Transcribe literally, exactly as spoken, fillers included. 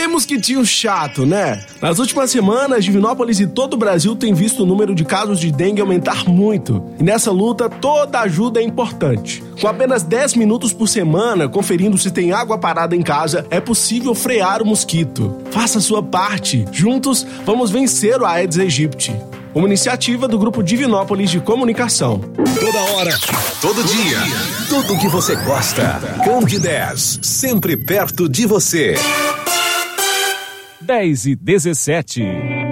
mosquitinho chato, né? Nas últimas semanas, Divinópolis e todo o Brasil têm visto o número de casos de dengue aumentar muito. E nessa luta, toda ajuda é importante. Com apenas dez minutos por semana, conferindo se tem água parada em casa, é possível frear o mosquito. Faça a sua parte. Juntos, vamos vencer o Aedes aegypti. Uma iniciativa do Grupo Divinópolis de Comunicação. Toda hora, todo dia, tudo que você gosta. Cande dez, sempre perto de você. dez e dezessete.